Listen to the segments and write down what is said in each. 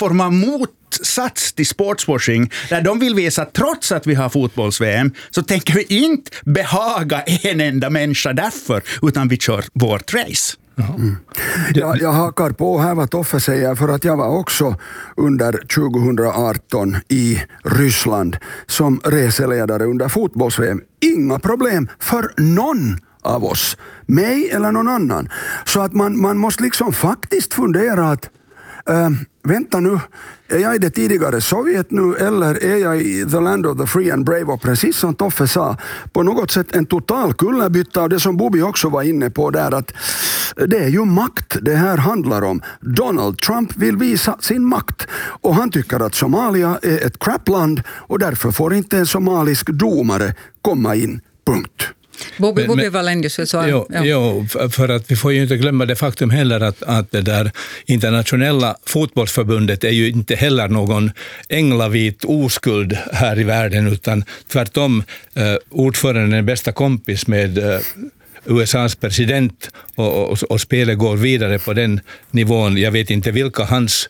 form av motsats till sportswashing där de vill visa att trots att vi har fotbolls-VM så tänker vi inte behaga en enda människa därför, utan vi kör vårt race. Mm. Jag hakar på här vad Toffe säger, för att jag var också under 2018 i Ryssland som reseledare under fotbolls-VM. Inga problem för någon av oss, mig eller någon annan. Så att man måste liksom faktiskt fundera att vänta nu, är jag i det tidigare Sovjet nu eller är jag i the land of the free and brave? Och precis som Toffe sa, på något sätt en total kullerbytta, och det som Bobby också var inne på där, att det är ju makt det här handlar om. Donald Trump vill visa sin makt och han tycker att Somalia är ett crapland och därför får inte en somalisk domare komma in, punkt. Bobby Valendis vill svara. Jo, för att vi får ju inte glömma det faktum heller att det där internationella fotbollsförbundet är ju inte heller någon änglavit oskuld här i världen, utan tvärtom ordföranden är bästa kompis med USAs president och spelet går vidare på den nivån. Jag vet inte vilka hans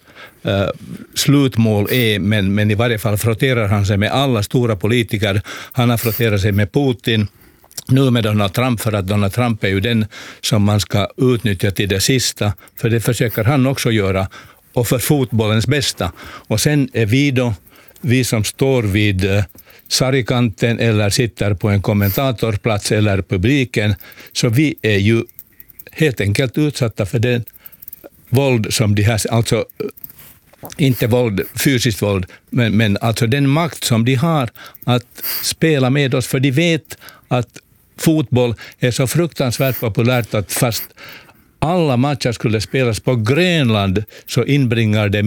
slutmål är, men i varje fall frotterar han sig med alla stora politiker. Han har frotterat sig med Putin, nu med Donald Trump, för att Donald Trump är ju den som man ska utnyttja till det sista, för det försöker han också göra, och för fotbollens bästa. Och sen är vi som står vid sargkanten eller sitter på en kommentatorplats eller publiken, så vi är ju helt enkelt utsatta för den våld som de har, alltså inte våld, fysiskt våld, men alltså den makt som de har att spela med oss, för de vet att fotboll är så fruktansvärt populärt att fast alla matcher skulle spelas på Grönland så inbringar det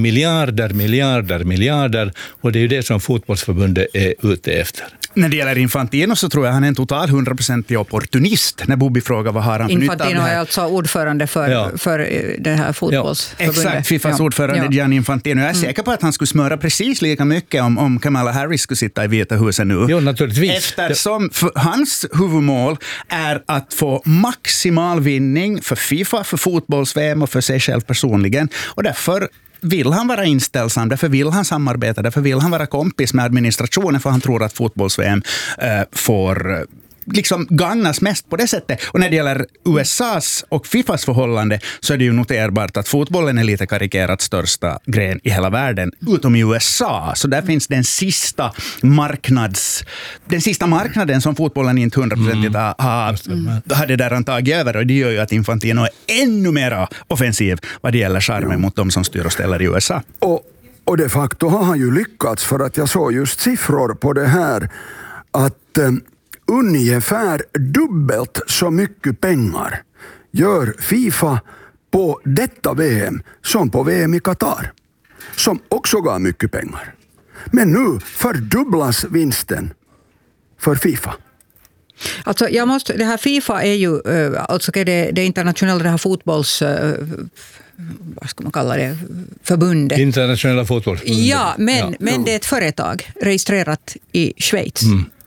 miljarder, och det är ju det som fotbollsförbundet är ute efter. När det gäller Infantino så tror jag han är en total 100% opportunist. När Bobby frågar vad har han för nytta av det här. Infantino är alltså ordförande för det här fotbollsförbundet. Exakt, Fifas ordförande Gianni Infantino. Jag är säker på att han skulle smöra precis lika mycket om Kamala Harris skulle sitta i Vita huset nu. Jo, naturligtvis. Eftersom hans huvudmål är att få maximal vinning för FIFA, för fotbolls-VM och för sig själv personligen. Och därför vill han vara inställsam, därför vill han samarbeta, därför vill han vara kompis med administrationen, för han tror att fotbolls-VM får liksom gagnas mest på det sättet. Och när det gäller USAs och FIFAs förhållande så är det ju noterbart att fotbollen är lite karikerat största gren i hela världen, utom i USA. Så där finns den sista marknaden som fotbollen inte 100% hade där han tagit över, och det gör ju att Infantino är ännu mer offensiv vad det gäller charmen mot de som styr och ställer i USA. Och de facto har han ju lyckats, för att jag såg just siffror på det här att ungefär dubbelt så mycket pengar gör FIFA på detta VM som på VM i Qatar, som också gav mycket pengar. Men nu fördubblas vinsten för FIFA. Alltså det här FIFA är ju alltså det internationella det här fotbolls vad ska man kalla det, förbundet. Internationella fotbollsförbundet. Ja, men det är ett företag registrerat i Schweiz.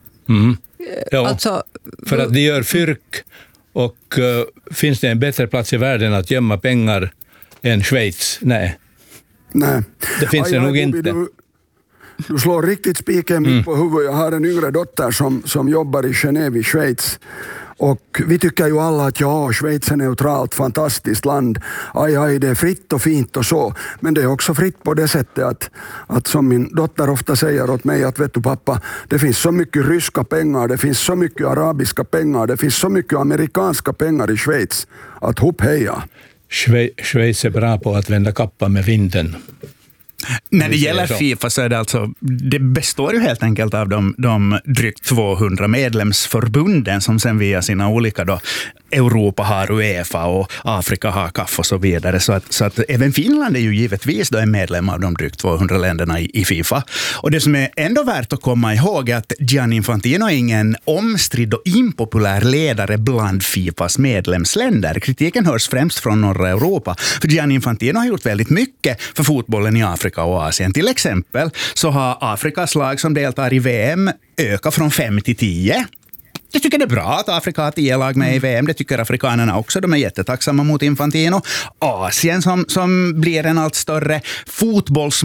Ja, alltså, för att de gör fyrk, och finns det en bättre plats i världen att gömma pengar än Schweiz? Nej. Det finns det nog inte. Du slår riktigt spiken mitt på huvudet. Jag har en yngre dotter som jobbar i Genève i Schweiz. Och vi tycker ju alla att Schweiz är neutralt, fantastiskt land. Aj, det är fritt och fint och så. Men det är också fritt på det sättet att som min dotter ofta säger åt mig, att vet du pappa, det finns så mycket ryska pengar, det finns så mycket arabiska pengar, det finns så mycket amerikanska pengar i Schweiz att hopp heja. Schweiz är bra på att vända kappan med vinden. När det gäller FIFA så är det alltså, det består ju helt enkelt av de drygt 200 medlemsförbunden som sen via sina olika då, Europa har UEFA och Afrika har CAF och så vidare. Så att även Finland är ju givetvis då en medlem av de drygt 200 länderna i FIFA. Och det som är ändå värt att komma ihåg är att Gianni Infantino är ingen omstridd och impopulär ledare bland FIFAs medlemsländer. Kritiken hörs främst från norra Europa. För Gianni Infantino har gjort väldigt mycket för fotbollen i Afrika och Asien. Till exempel så har Afrikas lag som deltar i VM ökat från 5 till 10. Jag tycker det är bra att Afrika har 10 lag med i VM. Det tycker afrikanerna också. De är jättetacksamma mot Infantino. Asien som blir en allt större fotbolls